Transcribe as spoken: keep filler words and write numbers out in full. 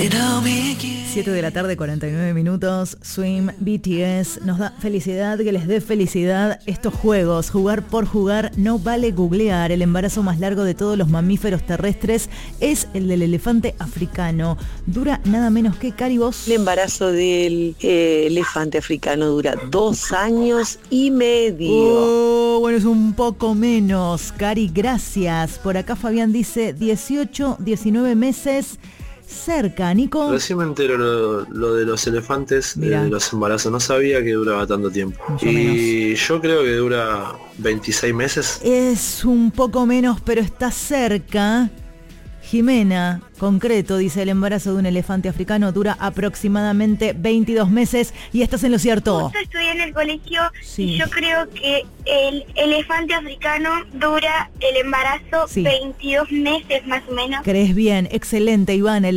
siete de la tarde, cuarenta y nueve minutos. Swim, B T S. Nos da felicidad que les dé felicidad estos juegos. Jugar por jugar, no vale googlear. El embarazo más largo de todos los mamíferos terrestres es el del elefante africano. Dura nada menos que, Cari, vos. El embarazo del eh, elefante africano dura dos años y medio. Oh, bueno, es un poco menos, Cari, gracias. Por acá Fabián dice dieciocho, diecinueve meses. Cerca, Nico. Recién me entero lo, lo de los elefantes, eh, de los embarazos. No sabía que duraba tanto tiempo. Mucho y menos. Yo creo que dura veintiséis meses. Es un poco menos, pero está cerca. Jimena, concreto, dice: el embarazo de un elefante africano dura aproximadamente veintidós meses. Y estás en lo cierto. Justo estudié en el colegio, sí. Y yo creo que el elefante africano dura el embarazo sí. veintidós meses más o menos. Crees bien, excelente, Iván. El